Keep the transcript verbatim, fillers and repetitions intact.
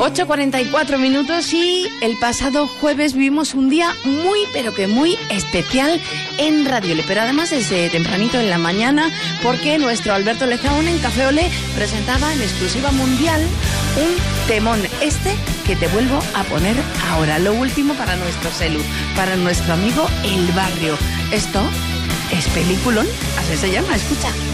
ocho cuarenta y cuatro minutos y el pasado jueves vivimos un día muy, pero que muy especial en Radio Olé, pero además desde tempranito en la mañana, porque nuestro Alberto Lezaun en Café Olé presentaba en exclusiva mundial un temón, este que te vuelvo a poner ahora, lo último para nuestro celu, para nuestro amigo El Barrio. Esto es peliculón, así se llama, escucha.